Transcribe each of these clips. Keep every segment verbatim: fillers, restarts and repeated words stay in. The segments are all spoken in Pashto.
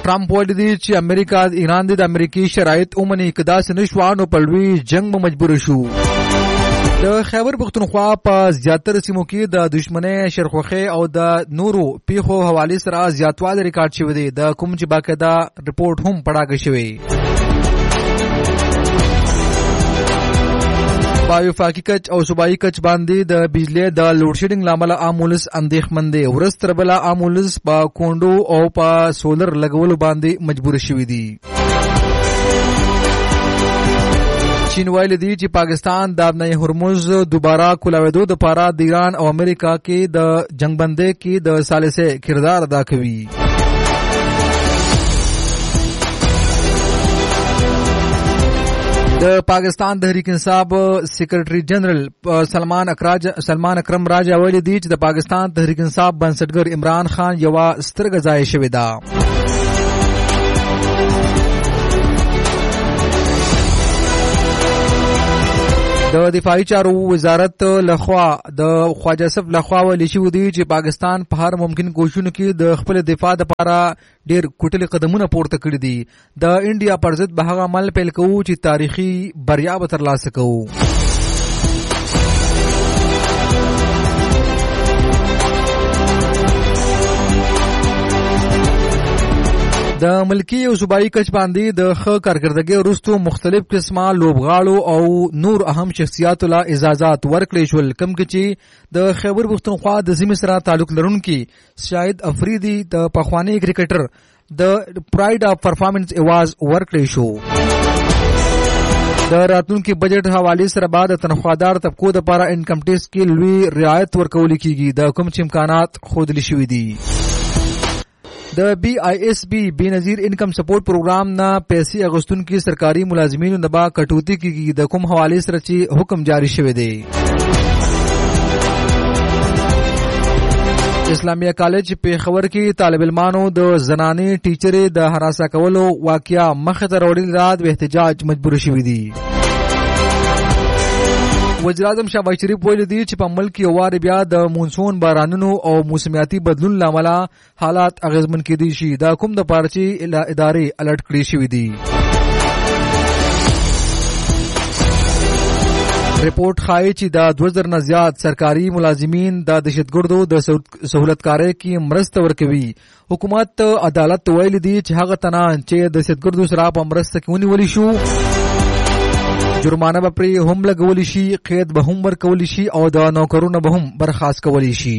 ټرمپ ویلي دی چې امریکا ایران د امریکایي شرایط ومني که داسې نه شوه نو په لوی جنګ به مجبور شو. د خیبر پښتونخوا په زیاتره سیمو کې د دشمنۍ شرخوخۍ او د نورو پیښو حوالې سره زیاتوالی ریکارډ شوی دی، د کوم چې باقاعده رپورټ هم پړاګه شوی. په وفاقي کچ او صوبایي کچ باندې د بجلی د لوډ شیډینګ له امله عام ولس اندېښمن دی. ورځ تر بله عام ولس په کونډو او په سولر لګولو باندې مجبور شوي دي. چین ویلي دی چې پاکستان د ابنای هرمز دوباره کولاوېدو دپاره د ایران او امریکا کې د جنګبندۍ کې د ثالثه کردار ادا کوي. د پاکستان تحریک انصاف سیکرټري جنرال سلمان اکراج سلمان اکرم راجا ویلي دی چې د پاکستان تحریک انصاف بنسټګر عمران خان یوه سترګه ضایع شوې ده. د دفاعي چارو وزارت لخوا د خواجه صف لخوا ویل شوي دي چې پاکستان په هر ممکن کوششونو کې د خپل دفاع لپاره ډېر کوټلي قدمونه پورته کړي دي. د انډیا پر ضد به هغه عمل پیل کوو چې تاریخي بریا به ترلاسه کوو. د ملکی او صوبایي کچ باندې د ښه کارکردګۍ وروستو مختلف قسمه لوبغاړو او نور اهم شخصیاتو له اجازات ورکړې شول، کوم کې چې د خیبر پښتونخوا د سیمې سره تعلق لرونکي شاهد افریدي د پخوانی کرکټر د پراید اف پرفارمنس ایواز ورکړې شو. د راتلونکي بجټ حواله سره بعد تنخوادار طبقو لپاره انکم ټیکس کې لوی رعایت ورکول کیږي، د کوم چې امکانات خودلی شوي دي. د بی آی ایس بی بے نظیر انکم سپورټ پروګرام نه پیسې اغوستونکي سرکاري ملازمینو نه با کټوتی کیږي، د کوم حواله سره چې حکم جاری شوی دی. اسلامیه کالج پیښور کې طالب علمانو د زنانې ټیچرې د هراسه کولو واقعیا مخه ته راوړل رات به احتجاج مجبور شوی دی. وزیر اعظم شهباز شریف ویلي دی چې په ملک یو وار بیا د مونسون بارانونو او موسمیاتي بدلون له امله حالات اغیزمن کېدی شي، دا کوم د پاره چې ادارې الرټ کړي شوي دي. رپورټ ښایي چې د دوه زره نه زیات سرکاري ملازمین د دهشتګردو د سهولتکارۍ کې مرسته ورکوي. حکومت عدالت ویلي دی چې هغه تنان چې د دهشتګردو سره په مرسته کې ونیولی شو جرمانه به پرې هم لګولی شي، قید به هم ورکولی شي او د نوکرونه به هم برخاست کولی شي.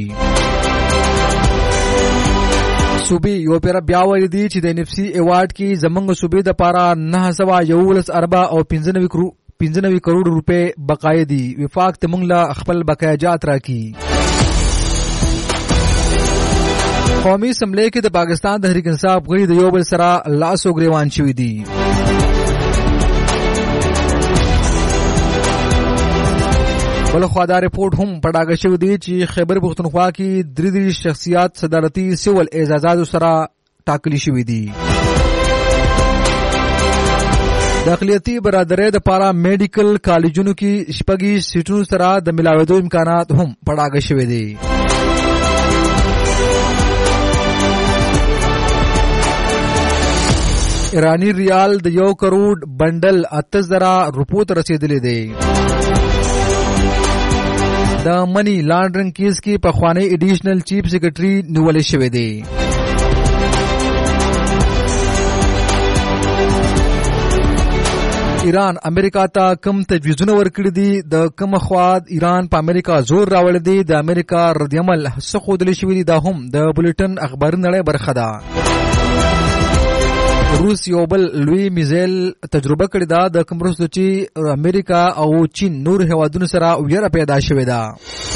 صوبې یو پیره بیا ویلي دی چې د ان اف سي ایوارډ کې زمونږ صوبې دپاره نهه سوه یولس اربه او پنځه نوي کروڑ روپۍ بقایې دي. وفاق ته موږ له خپل بقایجات راکړي. قومي اسمبلی کې د پاکستان تحریک انصاف غړي د یو بل سره لاس او ګریوان شوي دي. بلخوا دا رپورټ هم پړاګه شوی دی چې خیبر پښتونخوا کې درې درې شخصیات صدارتي سیول اعزازاتو سره ټاکلي شوي دي. د اقلیتي برادرۍ دپاره میډیکل کالجونو کې شپږ سیټونو سره د ملاوېدو امکانات هم پړاګه شوي دي. ایرانی ریال د یو کروڑ بنډل اته زره روپو ته رسېدلی دی. د منی لانډرنګ کیس کې پخوانی ایډیشنل چیف سیکرټري نیولې شوی دی. ایران امریکا ته کم تجویزونه ورکړي دي، د کوم خوا ایران په امریکا زور راوړی دی، د امریکا ردعمل څه ښودلی شوي دي، دا هم د بولټن اخباري نړۍ برخه ده. روس یو بل لوی میزایل تجربه کړې ده، د کوم وروسته چې امریکا او چین نور هیوادونو سره ویره پیدا شوې ده.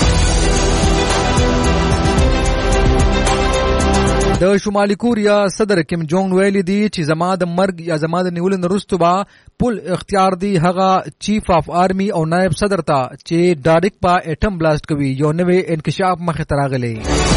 د شمالي کوریا صدر کیم جونګ ویلي دی چې زما د مرګ یا زما د نیولو نه وروسته به پل اختیار دی هغه چیف اف آرمی او نائب صدر ته چې ډایرکټ په اټم بلاست کوي. یو نوی انکشاف مخې ته راغلی.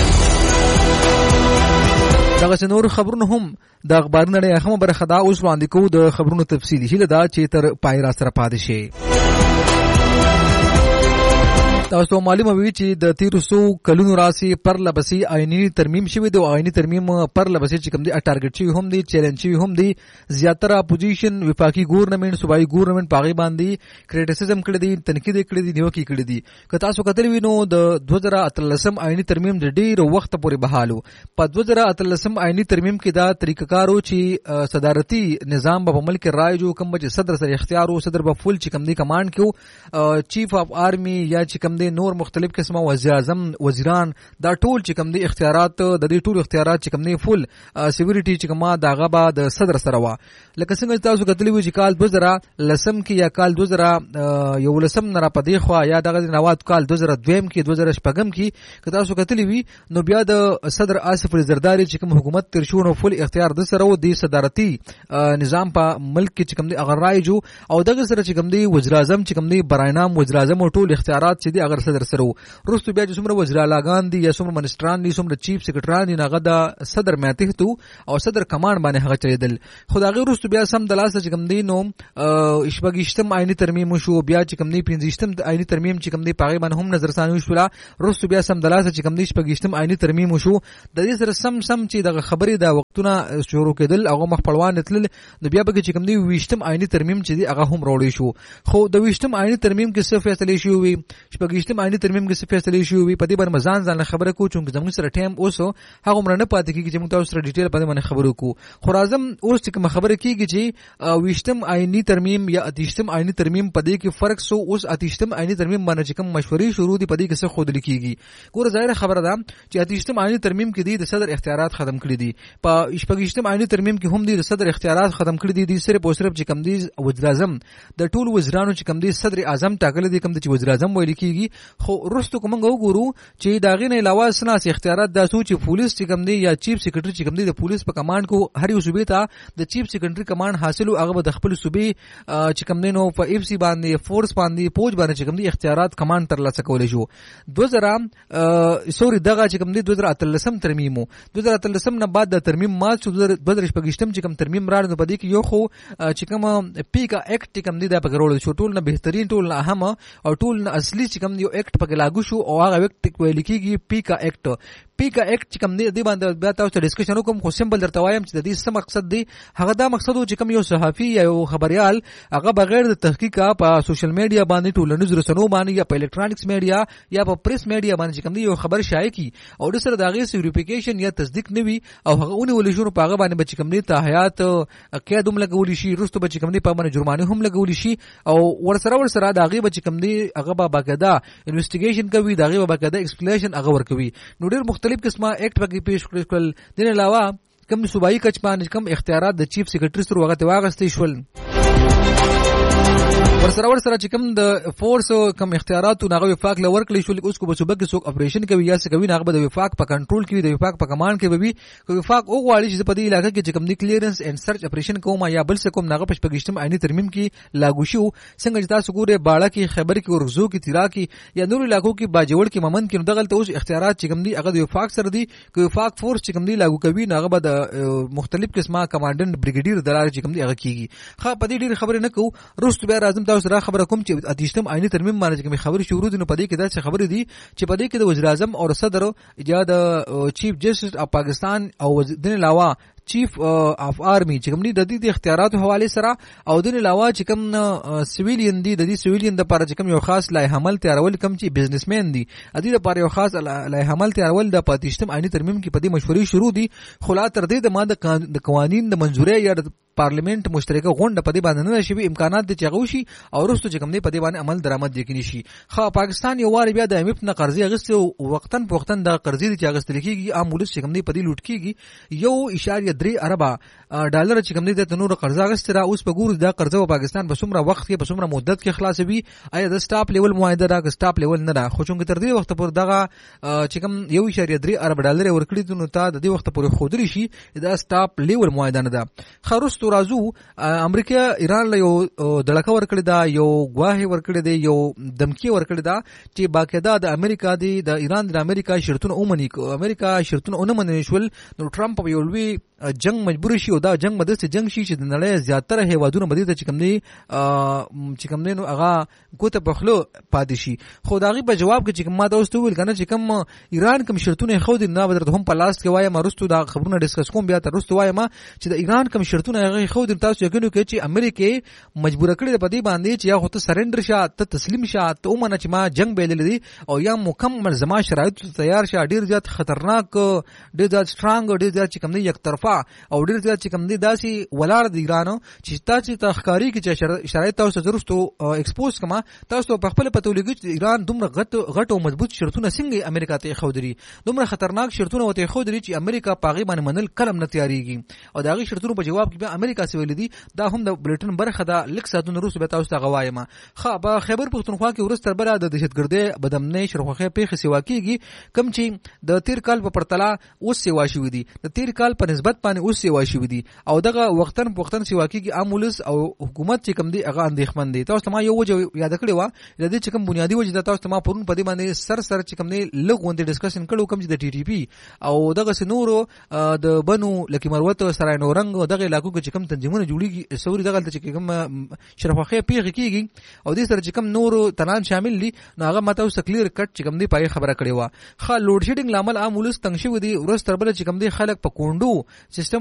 دغه نور خبرونه هم د اخبار نړۍ اهمه برخه ده. اوس وړاندې کوو د خبرونو تفصیلي هیله ده چې تر پای را سره پاتې شي. تاسو معلومه وی چې د تیر سو کلونو راسي پر لبسي آئینی ترمیم شوی دی او آئینی ترمیم پر لبسي چې کوم دی ټارګټ شوی هم دی چیلنج شوی هم دی زیاتره اپوزیشن وفاقي ګورنمنت صوبایي ګورنمنت پاغي باندې کریټیسزم کړی دی تنقید کړی دی نیوکي کړی دی که تاسو کتل وینو د دوه زره اتلسم آئینی ترمیم د ډیر وخت پورې بحالو په دوه زره اتلسم آئینی ترمیم کې دا طریقه کارو چې صدارتي نظام په ملک رائے جو کوم چې صدر سره اختیار او صدر په فل چې کوم دی کمانډ کیو چیف اف آرمی یا چې کوم دی نور مختلف قسمه وزیر اعظم وزیران دا ټول چې کوم دی اختیارات د دې ټول اختیارات چې کوم دی فل سیکورټي چې کومه داغه با د صدر سره وا لکه څنګه تاسو کتلی وی چې کال دوه زره لسم کې یا کال دوه زره یو لسم نه را پدې خو یا دغه نواد کال دوه زره دویم کې دوه زره شپږم کې که تاسو کتلی وی نو بیا د صدر آصف علی زرداری چې کوم حکومت تر شو نو فل اختیار د سره و د صدارتي نظام په ملک کې چې کوم دی اگر رایجو او دغه سره چې کوم دی وزیر اعظم چې کوم دی براینام وزیر اعظم ټول اختیارات چې دی اگر صدر سره رستو بیا چې څومره وزیر اعلیګان دي یا څومره منسټران دي څومره چیف سیکریټران دي هغه د صدر ماته تو او صدر کمانډ باندې هغه چلیدل خدای رستو بیا سم د لاسه چې کوم دی نو شپږشتم آئینی ترمیم شو بیا چې کوم دی پنځشتم آئینی ترمیم چې کوم دی پاغي باندې هم نظر ثانوي شولا رستو بیا سم د لاسه چې کوم دی شپږشتم آئینی ترمیم شو د دې سره سم سم چې د خبرې د وختونه شروع کېدل هغه مخ پړوان تل نو بیا به چې کوم دی ویشتم آئینی ترمیم چې دی هغه هم وروړي شو خو د ویشتم آئینی ترمیم کې څه فیصله شي وي شپږشتم آئینی ترمیم کې څه فیصله شي وي په دې باندې مزان ځان خبره کو چې زموږ سره ټایم اوس هغه مرنه پاتې کیږي چې موږ تاسو سره ډیټیل په دې باندې خبرو کو خو راځم اوس چې کوم خبره کیږي چې ویشتم آئینی ترمیم یا اتیشتم آئینی ترمیم په دې کې فرق سو اوس اتیشتم آئینی ترمیم باندې چې کوم مشورې شروع دي په دې کې څه خود لیکيږي ګوره ظاهر خبره ده چې اتیشتم آئینی ترمیم کې دي د صدر اختیارات ختم کړی دي په شپږشتم آئینی ترمیم کې هم دي د صدر اختیارات ختم کړی دي د صرف او صرف چې کوم دي وزیر اعظم د ټول وزیرانو چې کوم دي صدر اعظم ټاکل دي کوم چې وزیر اعظم ویل کیږي خو رستو کوم وګورو چې دا غینه علاوه سناس اختیارات د سوچ پولیس چې کوم دی یا چیف سیکریټری چې کوم دی د پولیس په کمانډ کو هر یو صوبې ته د چیف سیکریټری کمانډ حاصلو هغه د خپل صوبې چې کوم دی نو په اف سی باندې فورس باندې پوج باندې چې کوم دی اختیارات کمانډ تر لاسه کولای شو دوه زره سوري دغه چې کوم دی دوه زره اتلسم ترمیمو دوه زره اتلسم نه بعد د ترمیم ما چې دوه زره شپږشتم چې کوم ترمیم راړ نو په دې کې یو خو چې کوم پیکا اکټ کوم دی د پګرول شو ټول نه بهترین ټول نه اهم او ټول نه اصلي چې کوم دی اکټ پکې لاګو شو او هغه وخت ویل کېږي پیکا اکټ پیکا اکټ چې کوم دی د باندې بیا تاسو ډیسکشن وکم خو سمبل درته وایم چې د دې څه مقصد دی هغه دا مقصد چې کوم یو صحافي یا یو خبريال هغه بغیر د تحقیق په سوشل میډیا باندې ټولنیز رسنیو باندې یا په الکترونیکس میډیا یا په پریس میډیا باندې چې کوم دی یو خبر شایع کی او د سره دغه ویریفیکیشن یا تصدیق نوي او هغه اونې ولې شروع پاغه باندې بچ کوم دی تاحیات قید هم لګول شي رستو بچ کوم دی په باندې جرمانه هم لګول شي او ورسره ورسره دغه بچ کوم دی هغه با باقاعده انویسټیګیشن کوي دغه باقاعده ایکسپلیشن هغه ور کوي نو ډېر مختلف قسمه اکټ پکې پیش کړل دین علاوه کوم صوبایي کچ باندې کوم اختیارات د چیف سیکریټری سره وغه واغستې شول ورسره ورسره چې کوم د فورس کوم اختیارات ناغه وفاق لور کړی شو اوس کو په صوبه کې څوک اپریشن کوي یا څه کوي ناغه د وفاق په کنټرول کې د وفاق په کمانډ کې به وي وفاق او غواړي چې په دې علاقې کې چې کوم د کلیرنس اینڈ سرچ اپریشن کوم یا بل څه کوم ناغه په شپږشتم آئینی ترمیم کې لاګو شو څنګه چې تاسو ګوره باړه کې خبر کې ورغزو کې تیرا کې یا نور علاقو کې باجوړ کې ممن کې دغه اوس اختیارات چې کوم دي هغه د وفاق سره دي کوي وفاق فورس چې کوم دي لاګو کوي ناغه به د مختلف قسمه کمانډنټ بریګیډیر دلار چې کوم دي هغه کیږي خا په دې ډېر خبره نه کو رست بیا راځم تاسو سره خبره کوم اتیشتم آئینی ترمیم باندې کوم خبرې شروع دي نو په دې کې دا څه خبرې دي چې په دې کې د وزیر اعظم او صدر یا د چیف جسټس اف پاکستان او د علاوه چیف اف آرمی چې کوم دي د دې اختیاراتو حواله سره او د علاوه چې کوم سیویلین دي د دې سیویلین د لپاره چې کوم یو خاص لایحه عمل تیارول کوم چې بزنسمن دي د دې لپاره یو خاص لایحه عمل تیارول د پاتیشتم آئینی ترمیم کې په دې مشورې شروع دي خلا تر دې د ماده د قوانین د منځوري یا د پارلیمنت مشترکه غونډه په دې باندې نه شي امکانات دي چې غوشي او رستو چې کوم دي په دې باندې عمل درآمد دي کینی شي خو پاکستان یو واری بیا د ایم ایف نه قرضې اغستو وقتن په وختن د قرضې چې اغستل کیږي عام ولس چې کوم دي په دې لوټ کیږي یو اشاریه درې اربه ډالر چې کوم دي د نور قرضه اغستره اوس په ګور د قرضه په پاکستان په څومره وخت کې په څومره مدت کې خلاصوي آیا د سټاپ لیول معاهده راغ سټاپ لیول نه راخ خو چونګ تر دې وخت پر دغه چې کوم یو اشاریه درې اربه ډالر ورکړي نو تا د دې وخت پر خودري شي دا سټاپ لیول معاهده نه ده خرستو رازو امریکا ایران له یو دړکه ورکړی دا یو غواهي ورکړی دی یو دمکی ورکړی دا چې باقاعده د امریکا دی د ایران د امریکا شرطونه اومني امریکا شرطونه اونمنه شول نو ټرمپ یو لوی جنگ مجبور شي او دا جنگ مدرسه جنگ شي چې د نړۍ زیاتره هیوادونه مدې ته چې کوم دي چې کوم دي نو هغه کوته بخلو پاتې شي. خو دا غي په جواب کې چې کوم ما دا اوس ویل کنه چې کوم ایران کوم شرطونه خو دي نه بدرته هم په لاس کې وایم رستو دا خبرونه ډیسکس کوم بیا تر رستو وایم چې د ایران کوم شرطونه هغه خو دي تاسو یقینو کې چې امریکا مجبور کړی د پدی باندې چې یا خو ته سرندر شه ته تسلیم شه ته ومنه چې ما جنگ بیلل دي او یا مکمل زما شرایط تیار شه. ډیر زیات خطرناک ډیر زیات سترانګ ډیر زیات چې کوم دي یک طرفه او ډیر زیات چې کوم دي داسي ولار د ایران چې تاسو ته ښکاری کې چې شرایط تاسو ضرورتو ایکسپوز کما تاسو په خپل پتولګي چې ایران دومره غټ غټ او مضبوط شرطونه څنګه امریکا ته خودري دومره خطرناک شرطونه وته خودري چې امریکا پاغي باندې منل کلم نه تیاریږي او داغي شرطونو په جواب کې به امریکا سویل دي دا هم د بریټن برخه دا لیک ساتون روس به تاسو ته غوايم. خو په خیبر پختونخوا کې ورستر بل د دهشتګردي بدامنۍ شرخوخه پیښه سیوا کیږي کم چې د تیر کال په پرتلا اوس سیوا شوې دي د تیر کال په نسبت باندې اوس سیوا شوې دي او دغه وختن په وختن سیوا کیږي امولس او حکومت چې کم دي هغه اندېښمن دي. تاسو ما یو وجه یاد کړی و د دې چې کوم بنیادی وجه تاسو ما پرون په دې باندې سر سر چې کوم نه لګوندې ډیسکشن کړو کوم چې د ټي ټي پی او دغه سنورو د بنو لکه مروت سرای نورنګ او دغه علاقو کې کوم تنظیمونه جوړیږي سوري دغه چې کوم شرفخه پیغه کیږي او دې سره چې کوم نورو تنان شامل دي نو هغه ماته اوس کلیر کټ چې کوم دی پای خبره کړې و. خا لوډ شیډینګ لامل عامولس تنګ شوی دی ورس تر بل چې کوم دی خلک په کوندو سیستم